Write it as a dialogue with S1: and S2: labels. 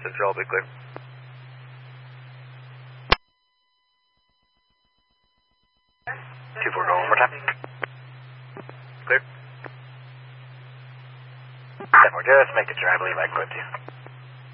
S1: Central, be clear. 2-4, go one more time. Clear. 10-4, just make it sure, I believe I clipped you.